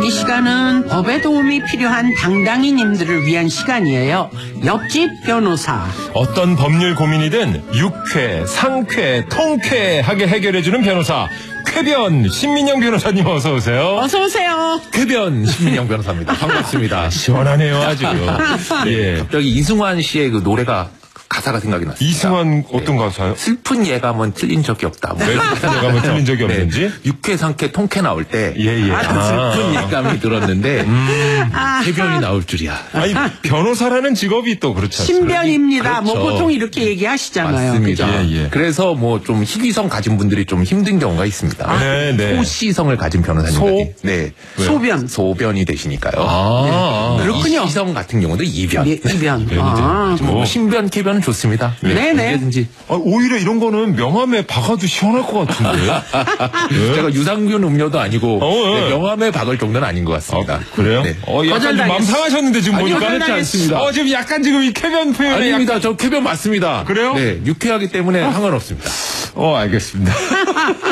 이 시간은 법의 도움이 필요한 당당이님들을 위한 시간이에요. 옆집 변호사. 어떤 법률 고민이든 유쾌, 상쾌, 통쾌하게 해결해주는 변호사 쾌변 신민영 변호사님 어서 오세요. 어서 오세요. 쾌변 신민영 변호사입니다. 반갑습니다. 시원하네요 아주. 예. 갑자기 이승환 씨의 그 노래가 가사가 생각이 났습니다. 이승환 어떤 가사요? 슬픈 예감은 틀린 적이 없다. 뭐 이런 내가 뭐 틀린 적이 없는지? 네. 유쾌, 상쾌, 통쾌 나올 때 예. 슬픈 예감이 들었는데 쾌변이 나올 줄이야. 아니 변호사라는 직업이 또 그렇지 않습니까? 신변입니다. 그렇죠. 뭐 보통 이렇게 얘기하시잖아요. 맞습니다. 그죠? 예. 그래서 뭐 좀 희귀성 가진 분들이 좀 힘든 경우가 있습니다. 네. 소시성을 가진 변호사님들이. 소? 네. 소변. 소변이 되시니까요. 그렇군요. 이시성 같은 경우도 이변. 네, 입변. 뭐 신변, 쾌변은 좋습니다. 네네. 언제든지. 오히려 이런 거는 명함에 박아도 시원할 것 같은데. 제가 유산균 음료도 아니고 예. 네, 명함에 박을 정도는 아닌 것 같습니다. 그래요? 네. 약간 좀 마음 상하셨는데 지금 아니요, 보니까. 그렇지 않습니다. 지금 약간 지금 이 쾌변 표현에 아닙니다. 저 쾌변 맞습니다. 그래요? 네, 유쾌하기 때문에 상관없습니다. 알겠습니다.